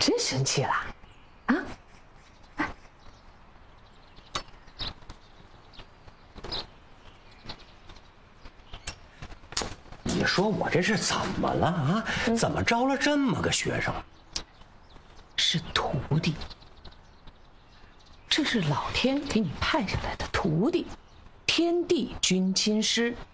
真生气了？啊？ 你说我这是怎么了啊？怎么招了这么个学生？ 是徒弟，这是老天给你派下来的徒弟，天地君亲师。